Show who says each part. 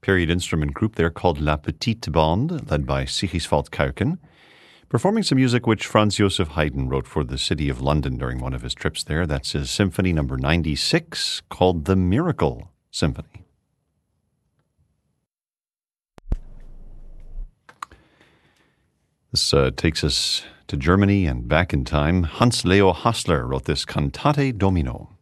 Speaker 1: period instrument group there called La Petite Bande, led by Sigiswald Kuiken, performing some music which Franz Joseph Haydn wrote for the city of London during one of his trips there. That's his Symphony number 96, called the Miracle Symphony. This takes us to Germany and back in time. Hans Leo Hassler wrote this Cantate Domino.